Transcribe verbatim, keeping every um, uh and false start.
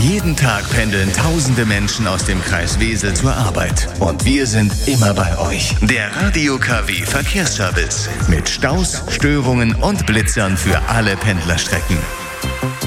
Jeden Tag pendeln tausende Menschen aus dem Kreis Wesel zur Arbeit. Und wir sind immer bei euch. Der Radio K W Verkehrsservice. Mit Staus, Störungen und Blitzern für alle Pendlerstrecken.